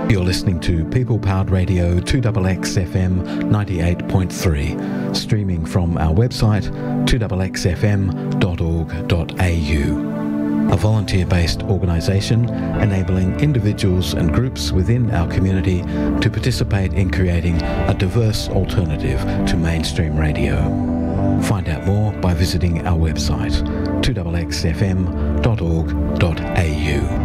You're listening to People Powered Radio 2XX FM 98.3, streaming from our website 2xxfm.org.au. A volunteer-based organisation enabling individuals and groups within our community to participate in creating a diverse alternative to mainstream radio. Find out more by visiting our website 2xxfm.org.au.